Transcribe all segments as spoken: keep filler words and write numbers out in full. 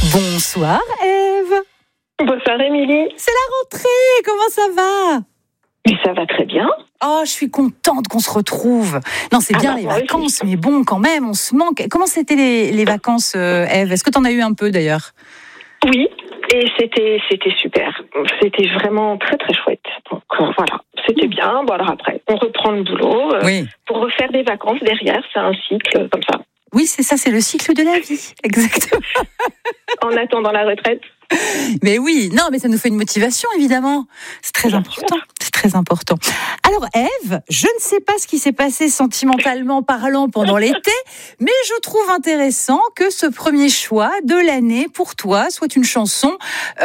Bonsoir Ève. Bonsoir Émilie. C'est la rentrée, comment ça va? Mais ça va très bien. Oh, je suis contente qu'on se retrouve. Non, c'est Ah bien bah, les moi vacances, aussi. mais bon, quand même, on se manque. Comment c'était les, les vacances, euh, Ève? Est-ce que tu en as eu un peu d'ailleurs? Oui, et c'était c'était super. C'était vraiment très très chouette. Donc euh, voilà, c'était bien. Bon alors après, on reprend le boulot euh, Oui. pour refaire des vacances derrière. C'est un cycle comme ça. Oui, c'est ça, c'est le cycle de la vie. Exactement. En attendant la retraite. Mais oui, non, mais ça nous fait une motivation, évidemment. C'est très Bien important. C'est très important. Alors, Ève, je ne sais pas ce qui s'est passé sentimentalement parlant pendant l'été, mais je trouve intéressant que ce premier choix de l'année pour toi soit une chanson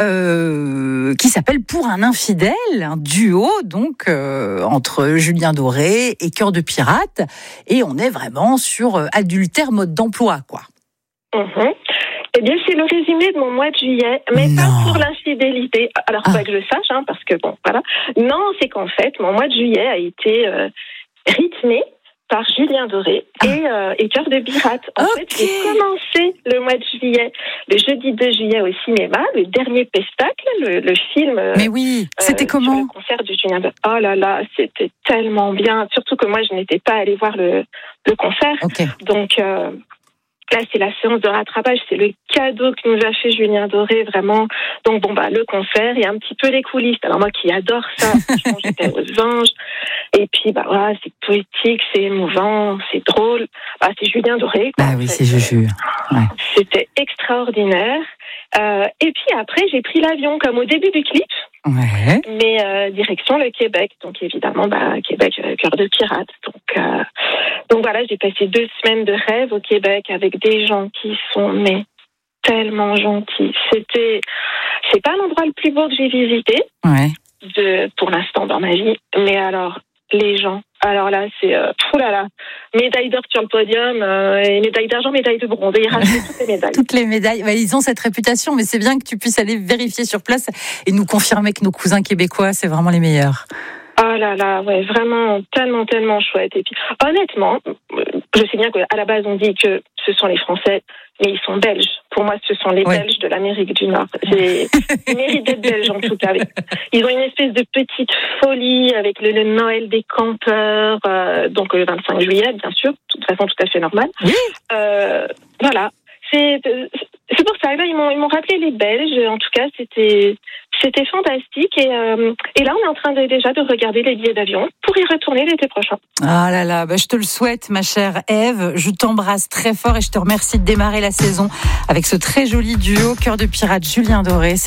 euh, qui s'appelle Pour un infidèle, un duo donc euh, entre Julien Doré et Cœur de Pirate, et on est vraiment sur euh, adultère mode d'emploi, quoi. Mhm. Eh bien, c'est le résumé de mon mois de juillet, mais Non. pas pour l'infidélité. Alors, Ah. pas que je sache, hein, parce que bon, voilà. Non, c'est qu'en fait, mon mois de juillet a été euh, rythmé par Julien Doré et, euh, et Cœur de Pirate. En Ok. fait, j'ai commencé le mois de juillet, le jeudi deux juillet au cinéma, le dernier pestacle, le, le film. euh, Mais oui, c'était euh, comment? sur le concert de Julien Doré. Oh là là, c'était tellement bien. Surtout que moi, je n'étais pas allée voir le, le concert. Ok. Donc euh, là, c'est la séance de rattrapage, c'est le cadeau que nous a fait Julien Doré, vraiment. Donc bon, bah le concert et un petit peu les coulisses. Alors moi qui adore ça, franchement, j'étais aux anges. Et puis bah voilà, c'est poétique, c'est émouvant, c'est drôle. Bah c'est Julien Doré, quoi. Ah en oui, fait. c'est Juju. Ouais. C'était extraordinaire. Euh, et puis après, j'ai pris l'avion comme au début du clip, Ouais. mais euh, direction le Québec. Donc évidemment, bah Québec, euh, Cœur de Pirate. Donc euh, donc voilà, j'ai passé deux semaines de rêve au Québec avec des gens qui sont mais tellement gentils. C'était c'est pas l'endroit le plus beau que j'ai visité Ouais. de pour l'instant dans ma vie, mais alors les gens. Alors là, c'est euh, oulala, médaille d'or sur le podium, euh, et médaille d'argent, médaille de bronze. Et ils rachètent toutes les médailles. Toutes les médailles, ouais, ils ont cette réputation, mais c'est bien que tu puisses aller vérifier sur place et nous confirmer que nos cousins québécois, c'est vraiment les meilleurs. Oh là là, ouais, vraiment tellement, tellement chouette. Et puis, honnêtement, je sais bien qu'à la base, on dit que ce sont les Français, mais ils sont belges. Pour moi, ce sont les Ouais. Belges de l'Amérique du Nord. C'est... Ils méritent d'être belges, en tout cas. Ils ont une espèce de petite folie avec le, le Noël des campeurs, euh, donc le vingt-cinq juillet, bien sûr, de toute façon tout à fait normal. Oui. Euh, voilà. C'est, c'est pour ça, là, ils m'ont, ils m'ont rappelé les Belges. En tout cas, c'était, c'était fantastique. Et, euh, et là, on est en train de, déjà de regarder les billets d'avion pour y retourner l'été prochain. Ah là là, bah je te le souhaite, ma chère Ève. Je t'embrasse très fort et je te remercie de démarrer la saison avec ce très joli duo Cœur de Pirate Julien Doré.